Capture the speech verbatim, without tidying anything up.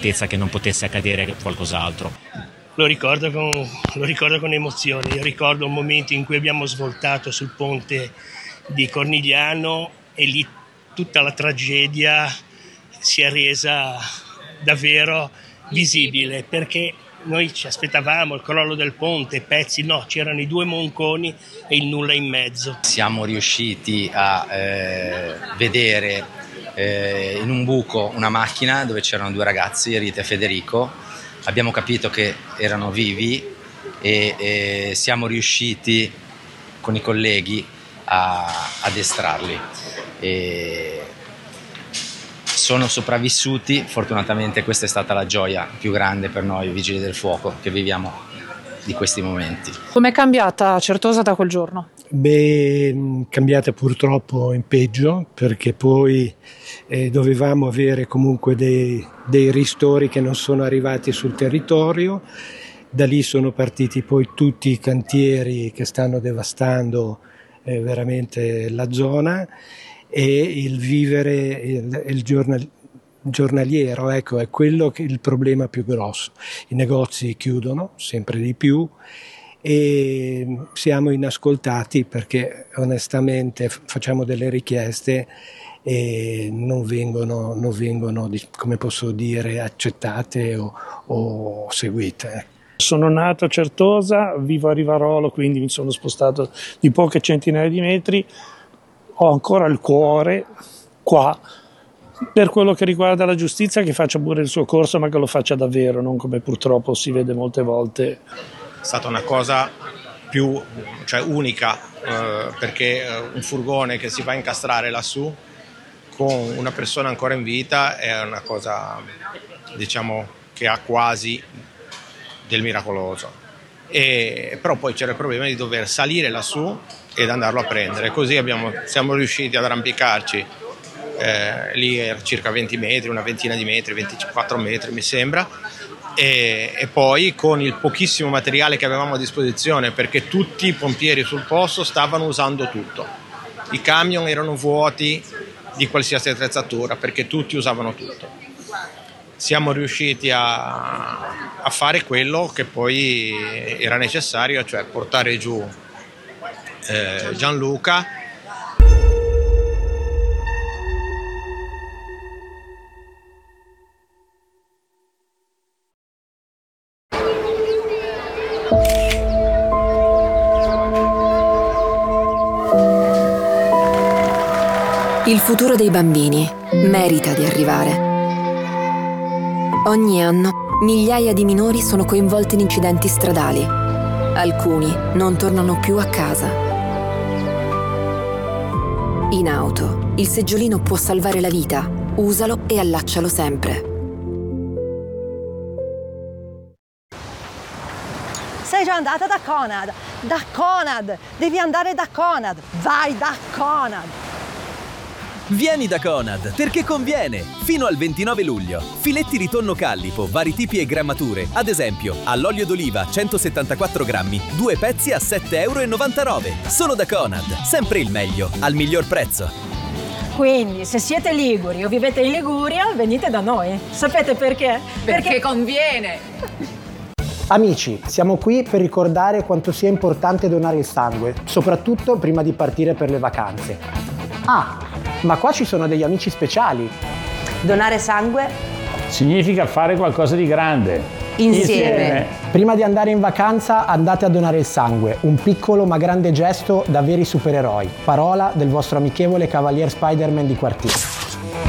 certezza che non potesse accadere qualcos'altro. Lo ricordo con, lo ricordo con emozione. Io ricordo un momento in cui abbiamo svoltato sul ponte di Cornigliano e lì tutta la tragedia si è resa davvero visibile, perché noi ci aspettavamo il crollo del ponte, pezzi, no, c'erano i due monconi e il nulla in mezzo. Siamo riusciti a eh, vedere eh, in un buco una macchina dove c'erano due ragazzi, Rita e Federico. Abbiamo capito che erano vivi e, e siamo riusciti con i colleghi a, ad estrarli. E sono sopravvissuti, fortunatamente questa è stata la gioia più grande per noi vigili del fuoco che viviamo di questi momenti. Com'è cambiata Certosa da quel giorno? Beh, cambiata purtroppo in peggio, perché poi eh, dovevamo avere comunque dei, dei ristori che non sono arrivati sul territorio. Da lì sono partiti poi tutti i cantieri che stanno devastando eh, veramente la zona, e il vivere il, il giornal, giornaliero, ecco, è quello che è il problema più grosso. I negozi chiudono sempre di più e siamo inascoltati, perché onestamente facciamo delle richieste e non vengono, non vengono, come posso dire, accettate o, o seguite. Sono nato a Certosa, vivo a Rivarolo, quindi mi sono spostato di poche centinaia di metri. Ho ancora il cuore qua per quello che riguarda la giustizia, che faccia pure il suo corso, ma che lo faccia davvero, non come purtroppo si vede molte volte. È stata una cosa più, cioè unica, eh, perché un furgone che si va a incastrare lassù con una persona ancora in vita è una cosa, diciamo, che ha quasi del miracoloso. E, però poi c'era il problema di dover salire lassù ed andarlo a prendere, così abbiamo, siamo riusciti ad arrampicarci eh, lì era circa venti metri, una ventina di metri, ventiquattro metri mi sembra, e, e poi con il pochissimo materiale che avevamo a disposizione, perché tutti i pompieri sul posto stavano usando tutto, i camion erano vuoti di qualsiasi attrezzatura perché tutti usavano tutto. Siamo riusciti a, a fare quello che poi era necessario, cioè portare giù eh, Gianluca. Il futuro dei bambini merita di arrivare. Ogni anno migliaia di minori sono coinvolti in incidenti stradali. Alcuni non tornano più a casa. In auto, il seggiolino può salvare la vita. Usalo e allaccialo sempre. Sei già andata da Conad? Da Conad! Devi andare da Conad! Vai da Conad! Vieni da Conad, perché conviene! Fino al ventinove luglio. Filetti di tonno callipo, vari tipi e grammature. Ad esempio, all'olio d'oliva centosettantaquattro grammi, due pezzi a sette virgola novantanove euro. Solo da Conad, sempre il meglio, al miglior prezzo. Quindi, se siete liguri o vivete in Liguria, venite da noi. Sapete perché? Perché, perché conviene! Amici, siamo qui per ricordare quanto sia importante donare il sangue, soprattutto prima di partire per le vacanze. Ah, ma qua ci sono degli amici speciali. Donare sangue significa fare qualcosa di grande. Insieme. Insieme. Prima di andare in vacanza andate a donare il sangue, un piccolo ma grande gesto da veri supereroi. Parola del vostro amichevole cavalier Spider-Man di quartiere.